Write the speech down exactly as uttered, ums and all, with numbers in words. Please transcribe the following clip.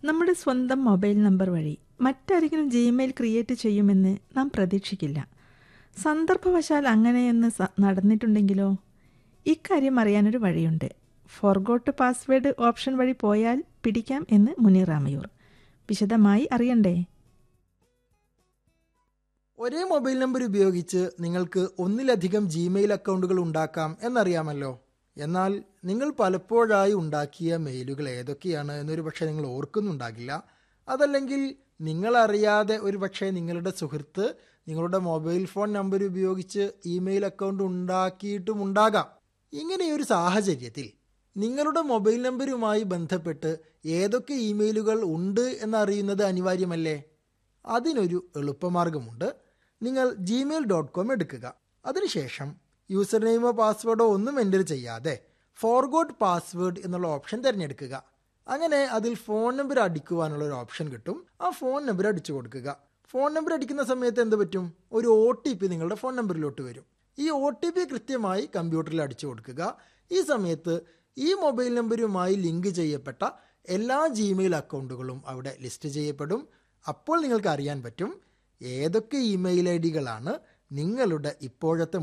നമ്മുടെ സ്വന്തം mobile number വഴി മറ്റാരെങ്കിലും ജിമെയിൽ ക്രിയേറ്റ് ചെയ്യുമെന്ന് നാം പ്രതീക്ഷിക്കില്ല. സന്ദർഭവശാൽ അങ്ങനെയെന്ന് സ- നടന്നിട്ടുണ്ടെങ്കിലോ? ഇക്കാര്യം അറിയാനൊരു വഴിയുണ്ട്. ഫോർഗോട്ട് പാസ്വേഡ് ഓപ്ഷൻ വഴി പോയാൽ പിടിക്കാം എന്ന് മുനീർ രാമയൂർ. വിശദമായി അറിയണ്ടേ? ഒരേ മൊബൈൽ നമ്പർ ഉപയോഗിച്ച് നിങ്ങൾക്ക് ഒന്നിലധികം ജിമെയിൽ അക്കൗണ്ടുകൾ ഉണ്ടാക്കാം എന്നറിയാമല്ലോ. എന്നാൽ നിങ്ങൾ പലപ്പോഴായി ഉണ്ടാക്കിയ മെയിലുകൾ ഏതൊക്കെയാണ് എന്നൊരു പക്ഷേ നിങ്ങൾ ഓർക്കുന്നുണ്ടാകില്ല. അതല്ലെങ്കിൽ നിങ്ങളറിയാതെ ഒരു പക്ഷേ നിങ്ങളുടെ സുഹൃത്ത് നിങ്ങളുടെ മൊബൈൽ ഫോൺ നമ്പർ ഉപയോഗിച്ച് ഇമെയിൽ അക്കൗണ്ട് ഉണ്ടാക്കിയിട്ടുമുണ്ടാകാം. ഇങ്ങനെയൊരു സാഹചര്യത്തിൽ നിങ്ങളുടെ മൊബൈൽ നമ്പരുമായി ബന്ധപ്പെട്ട് ഏതൊക്കെ ഇമെയിലുകൾ ഉണ്ട് എന്നറിയുന്നത് അനിവാര്യമല്ലേ? അതിനൊരു എളുപ്പമാർഗമുണ്ട്. നിങ്ങൾ ജിമെയിൽ ഡോട്ട് കോം എടുക്കുക. അതിനുശേഷം യൂസർ നെയിമോ പാസ്വേഡോ ഒന്നും എൻ്റർ ചെയ്യാതെ ഫോർഗോട്ട് പാസ്വേഡ് എന്നുള്ള ഓപ്ഷൻ തിരഞ്ഞെടുക്കുക. അങ്ങനെ അതിൽ ഫോൺ നമ്പർ അടിക്കുവാനുള്ള ഒരു ഓപ്ഷൻ കിട്ടും. ആ ഫോൺ നമ്പർ അടിച്ചു കൊടുക്കുക. ഫോൺ നമ്പർ അടിക്കുന്ന സമയത്ത് എന്ത് പറ്റും? ഒരു ഒ ടി പി നിങ്ങളുടെ ഫോൺ നമ്പറിലോട്ട് വരും. ഈ ഒ ടി പി കൃത്യമായി കമ്പ്യൂട്ടറിൽ അടിച്ചു കൊടുക്കുക. ഈ സമയത്ത് ഈ മൊബൈൽ നമ്പരുമായി ലിങ്ക് ചെയ്യപ്പെട്ട എല്ലാ ജിമെയിൽ അക്കൗണ്ടുകളും അവിടെ ലിസ്റ്റ് ചെയ്യപ്പെടും. അപ്പോൾ നിങ്ങൾക്ക് അറിയാൻ പറ്റും ഏതൊക്കെ ഇമെയിൽ ഐ ഡികളാണ് നിങ്ങളുടെ ഇപ്പോഴത്തെ